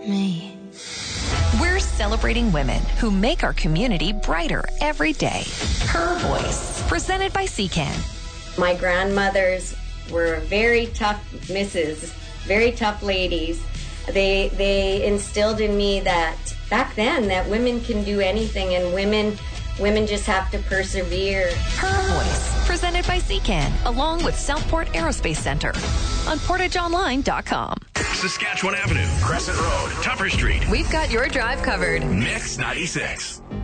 me. We're celebrating women who make our community brighter every day. Her Voice, presented by CCAN. My grandmothers were very tough misses, very tough ladies. They instilled in me that back then that women can do anything, and women just have to persevere. Her Voice, presented by CCAN, along with Southport Aerospace Center on PortageOnline.com. Saskatchewan Avenue, Crescent Road, Tupper Street. We've got your drive covered. Mix 96.